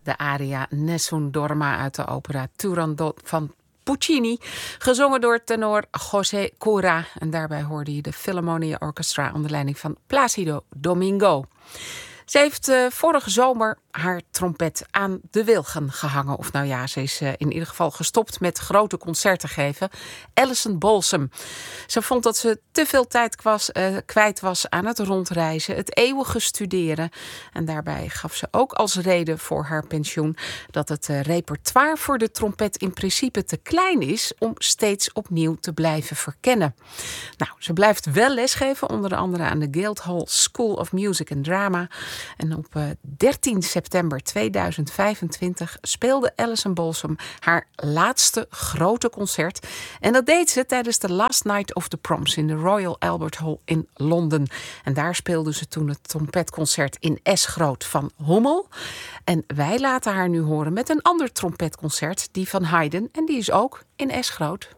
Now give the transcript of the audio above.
de aria Nessun Dorma uit de opera Turandot van Puccini, gezongen door tenor José Cura. En daarbij hoorde je de Philharmonia Orchestra onder leiding van Plácido Domingo. Ze heeft vorige zomer haar trompet aan de wilgen gehangen. Of nou ja, ze is in ieder geval gestopt met grote concerten geven. Alison Balsam. Ze vond dat ze te veel tijd kwijt was aan het rondreizen, het eeuwige studeren. En daarbij gaf ze ook als reden voor haar pensioen dat het repertoire voor de trompet in principe te klein is om steeds opnieuw te blijven verkennen. Nou, ze blijft wel lesgeven, onder andere aan de Guildhall School of Music and Drama. En op 13 september 2025 speelde Alison Balsam haar laatste grote concert. En dat deed ze tijdens de Last Night of the Proms in de Royal Albert Hall in Londen. En daar speelde ze toen het trompetconcert in S groot van Hummel. En wij laten haar nu horen met een ander trompetconcert, die van Haydn. En die is ook in S groot.